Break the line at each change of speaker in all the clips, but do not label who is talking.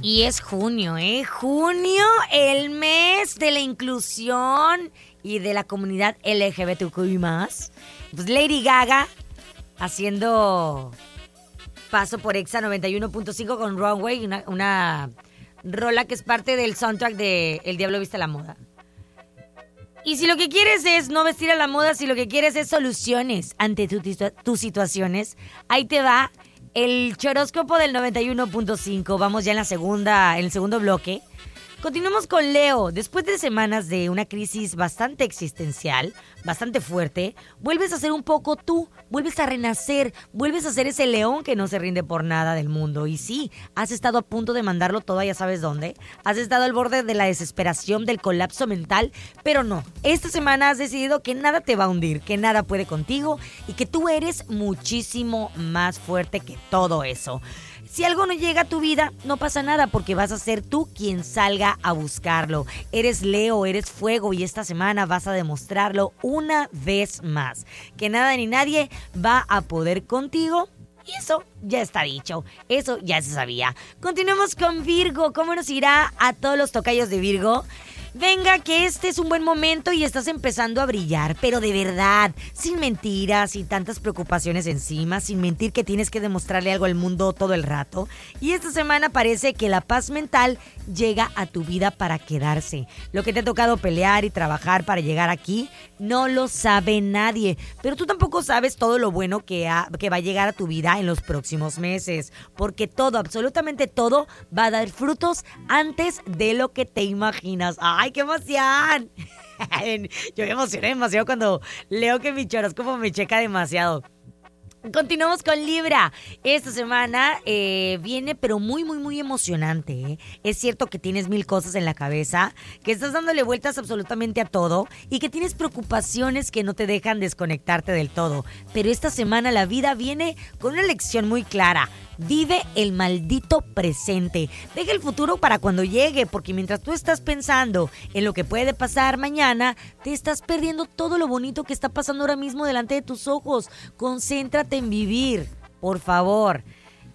Y es junio, ¿eh? Junio, el mes de la inclusión y de la comunidad LGBTQI+. Pues Lady Gaga haciendo paso por Exa 91.5 con Runway, una rola que es parte del soundtrack de El Diablo Viste a la Moda. Y si lo que quieres es no vestir a la moda, si lo que quieres es soluciones ante tus situaciones, ahí te va el choróscopo del 91.5. Vamos ya en el segundo bloque. Continuamos con Leo. Después de semanas de una crisis bastante existencial, bastante fuerte, vuelves a ser un poco tú, vuelves a renacer, vuelves a ser ese león que no se rinde por nada del mundo. Y sí, has estado a punto de mandarlo todo, ya sabes dónde. Has estado al borde de la desesperación, del colapso mental, pero no. Esta semana has decidido que nada te va a hundir, que nada puede contigo y que tú eres muchísimo más fuerte que todo eso. Si algo no llega a tu vida, no pasa nada porque vas a ser tú quien salga a buscarlo. Eres Leo, eres fuego y esta semana vas a demostrarlo una vez más. Que nada ni nadie va a poder contigo. Y eso ya está dicho, eso ya se sabía. Continuemos con Virgo. ¿Cómo nos irá a todos los tocayos de Virgo? Venga, que este es un buen momento y estás empezando a brillar, pero de verdad, sin mentiras, sin tantas preocupaciones encima, sin mentir que tienes que demostrarle algo al mundo todo el rato. Y esta semana parece que la paz mental llega a tu vida para quedarse. Lo que te ha tocado pelear y trabajar para llegar aquí, no lo sabe nadie, pero tú tampoco sabes todo lo bueno que va a llegar a tu vida en los próximos meses, porque todo, absolutamente todo, va a dar frutos antes de lo que te imaginas. ¡Ay, qué emoción! Yo me emocioné demasiado cuando leo que mi horóscopo me checa demasiado. Continuamos con Libra. Esta semana viene pero muy, muy, muy emocionante, ¿eh? Es cierto que tienes 1000 cosas en la cabeza, que estás dándole vueltas absolutamente a todo y que tienes preocupaciones que no te dejan desconectarte del todo. Pero esta semana la vida viene con una lección muy clara. Vive el maldito presente. Deja el futuro para cuando llegue, porque mientras tú estás pensando en lo que puede pasar mañana, te estás perdiendo todo lo bonito que está pasando ahora mismo delante de tus ojos. Concéntrate en vivir, por favor.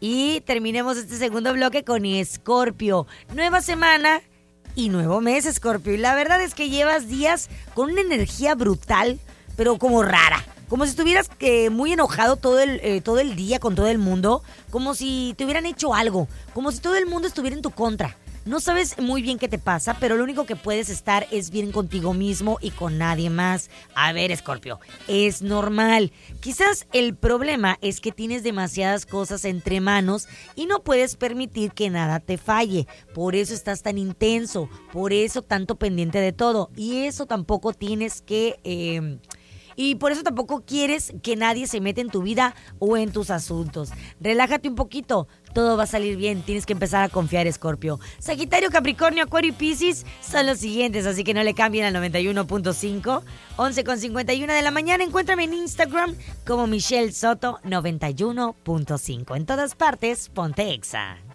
Y terminemos este segundo bloque con Escorpio. Nueva semana y nuevo mes, Escorpio. Y la verdad es que llevas días con una energía brutal, pero como rara. Como si estuvieras muy enojado todo el día con todo el mundo. Como si te hubieran hecho algo. Como si todo el mundo estuviera en tu contra. No sabes muy bien qué te pasa, pero lo único que puedes estar es bien contigo mismo y con nadie más. A ver, Escorpio, es normal. Quizás el problema es que tienes demasiadas cosas entre manos y no puedes permitir que nada te falle. Por eso estás tan intenso, por eso tanto pendiente de todo. Y eso tampoco tienes que... Y por eso tampoco quieres que nadie se meta en tu vida o en tus asuntos. Relájate un poquito, todo va a salir bien. Tienes que empezar a confiar, Escorpio. Sagitario, Capricornio, Acuario y Piscis son los siguientes, así que no le cambien al 91.5. 11:51 de la mañana. Encuéntrame en Instagram como Michelle Soto 91.5. En todas partes, ponte Exa.